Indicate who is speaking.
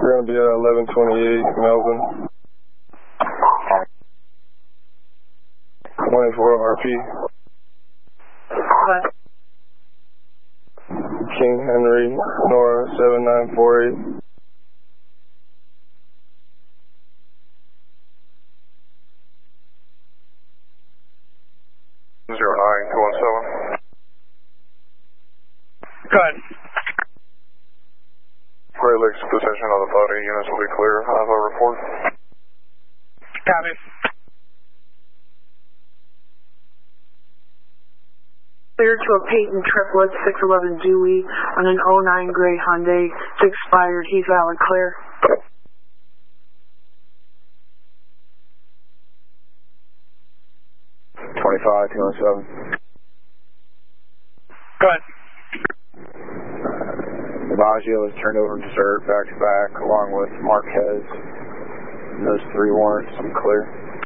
Speaker 1: We're going to be at 1128 Melvin. 24 RP.
Speaker 2: What?
Speaker 1: King Henry, Nora 7948.
Speaker 2: Go ahead.
Speaker 3: Great Lakes position on the body. Units will be clear. I have a report.
Speaker 2: Copy. Clear to a Peyton triplet 611 Dewey on an 09 gray Hyundai. It's expired. He's valid. Clear.
Speaker 1: $25,207.
Speaker 2: Go ahead.
Speaker 1: Navaggio was turned over in dessert back to back along with Marquez. And those three warrants, I'm clear.